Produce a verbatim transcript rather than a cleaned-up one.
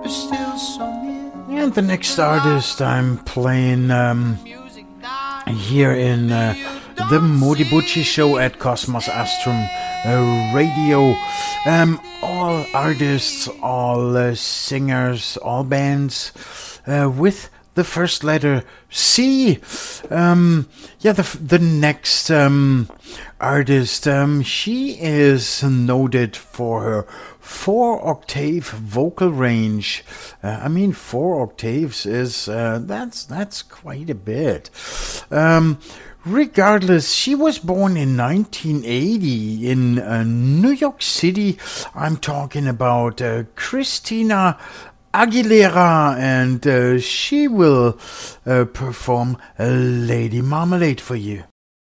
still so near. And the next artist I'm playing um, here in uh, the Modibucci show at Cosmos Astrum uh, Radio. Um, all artists, all uh, singers, all bands uh, with the first letter C. Um, yeah, the the next um, artist, um, she is noted for her four-octave vocal range. Uh, I mean, four octaves is uh, that's that's quite a bit. Um, Regardless, she was born in nineteen eighty in uh, New York City. I'm talking about uh, Christina Aguilera, and uh, she will uh, perform Lady Marmalade for you.